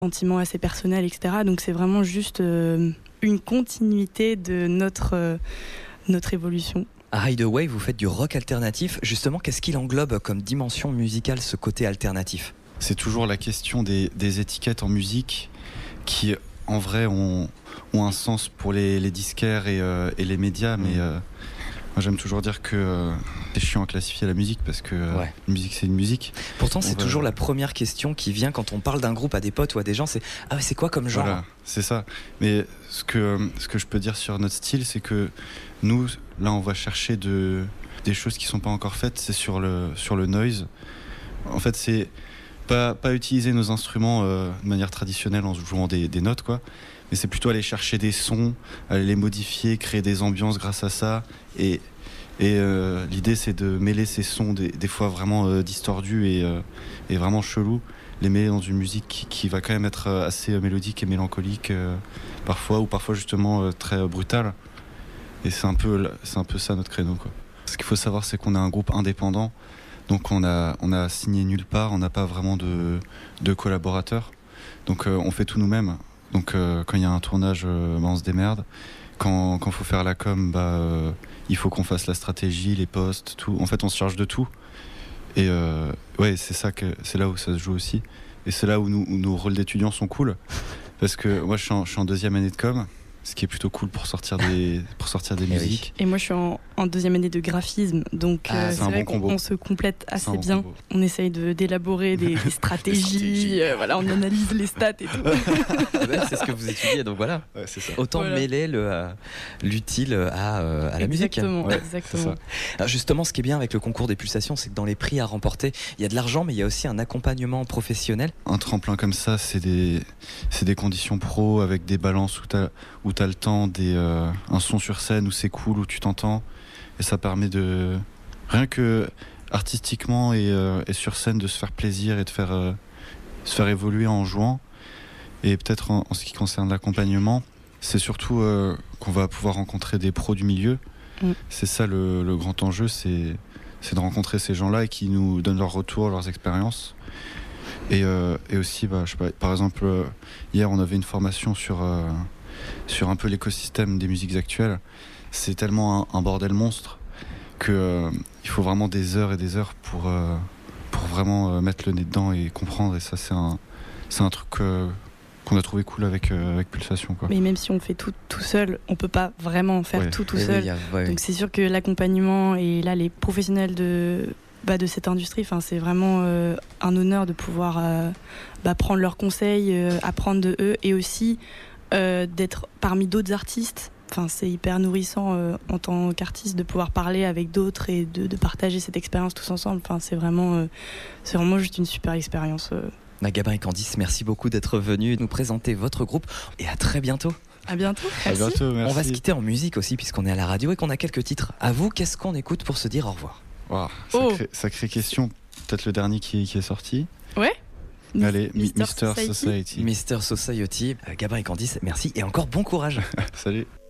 sentiments assez personnels, etc. Donc c'est vraiment juste une continuité de notre évolution. À Hideaway, vous faites du rock alternatif. Justement, qu'est-ce qu'il englobe comme dimension musicale, ce côté alternatif ? C'est toujours la question des étiquettes en musique qui, en vrai, ont un sens pour les disquaires et les médias, mais moi j'aime toujours dire que c'est chiant à classifier la musique parce que la musique c'est une musique. Pourtant c'est toujours la première question qui vient quand on parle d'un groupe à des potes ou à des gens, c'est « Ah, c'est quoi comme genre ?» Voilà, c'est ça. Mais ce que je peux dire sur notre style, c'est que nous, là on va chercher des choses qui sont pas encore faites, c'est sur le noise. En fait c'est pas utiliser nos instruments de manière traditionnelle en jouant des notes, quoi. Mais c'est plutôt aller chercher des sons, aller les modifier, créer des ambiances grâce à ça. Et l'idée, c'est de mêler ces sons, des fois vraiment distordus et vraiment chelous, les mêler dans une musique qui va quand même être assez mélodique et mélancolique parfois, ou parfois justement très brutale. Et c'est un peu ça notre créneau, quoi. Ce qu'il faut savoir, c'est qu'on est un groupe indépendant. Donc on a signé nulle part, on n'a pas vraiment de collaborateurs. Donc on fait tout nous-mêmes. Donc quand il y a un tournage, on se démerde. Quand faut faire la com, il faut qu'on fasse la stratégie, les posts, tout. En fait, on se charge de tout. Et c'est là où ça se joue aussi. Et c'est là où nos rôles d'étudiants sont cool. Parce que moi, je suis en deuxième année de com, ce qui est plutôt cool pour sortir des musiques. Et moi, je suis en deuxième année de graphisme, donc c'est vrai qu'on se complète assez bien. Combo. On essaye d'élaborer des stratégies, on analyse les stats et tout. C'est ce que vous étudiez, donc voilà. Ouais, c'est ça. Autant mêler l'utile à la musique. Exactement. Alors justement, ce qui est bien avec le concours des pulsations, c'est que dans les prix à remporter, il y a de l'argent, mais il y a aussi un accompagnement professionnel. Un tremplin comme ça, c'est des conditions pro avec des balances où t'as le temps, un son sur scène où c'est cool, où tu t'entends, et ça permet de, rien que artistiquement et sur scène, de se faire plaisir et de se faire évoluer en jouant. Et peut-être en ce qui concerne l'accompagnement, c'est surtout qu'on va pouvoir rencontrer des pros du milieu. C'est ça le grand enjeu, c'est de rencontrer ces gens-là et qui nous donnent leur retour, leurs expériences. Et aussi, je sais pas, par exemple, hier on avait une formation sur un peu l'écosystème des musiques actuelles. C'est tellement un bordel monstre que il faut vraiment des heures et des heures pour vraiment mettre le nez dedans et comprendre. Et ça, c'est un truc qu'on a trouvé cool avec Pulsation, quoi. Mais même si on fait tout seul, on peut pas vraiment faire tout seul. Donc c'est sûr que l'accompagnement et là les professionnels de cette industrie, c'est vraiment un honneur de pouvoir prendre leurs conseils, apprendre de eux et aussi d'être parmi d'autres artistes. C'est hyper nourrissant en tant qu'artiste de pouvoir parler avec d'autres et de partager cette expérience tous ensemble. C'est vraiment juste une super expérience. Gabin et Candice, merci beaucoup d'être venus nous présenter votre groupe et à très bientôt. À bientôt. Merci. À bientôt, merci. On va se quitter en musique aussi puisqu'on est à la radio et qu'on a quelques titres. À vous, qu'est-ce qu'on écoute pour se dire au revoir? Sacrée question. Peut-être le dernier qui est sorti. Ouais. Allez, Mr. Society. Mr. Society. Gabin et Candice, merci et encore bon courage. Salut.